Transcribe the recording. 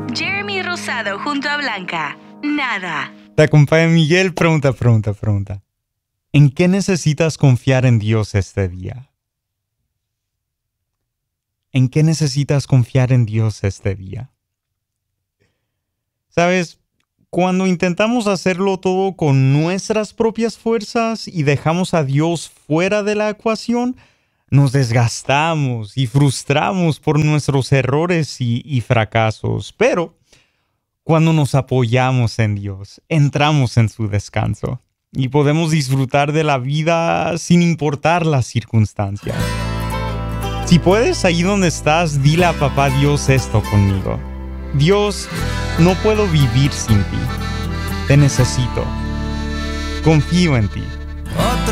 Jeremy Rosado junto a Blanca. Nada. Te acompaña Miguel. Pregunta. ¿En qué necesitas confiar en Dios este día? ¿En qué necesitas confiar en Dios este día? ¿Sabes? Cuando intentamos hacerlo todo con nuestras propias fuerzas y dejamos a Dios fuera de la ecuación, nos desgastamos y frustramos por nuestros errores y fracasos. Pero cuando nos apoyamos en Dios, entramos en su descanso y podemos disfrutar de la vida sin importar las circunstancias. Si puedes, ahí donde estás, dile a Papá Dios esto conmigo. Dios, no puedo vivir sin ti. Te necesito. Confío en ti.